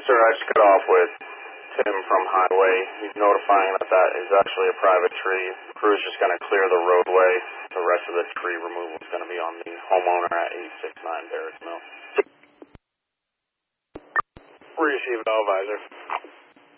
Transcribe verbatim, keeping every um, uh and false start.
Sir, I just got off with Tim from Highway. He's notifying that that is actually a private tree. The crew's just going to clear the roadway. The rest of the tree removal is going to be on the homeowner at eight six nine Barrett Mill. Receive, all visor.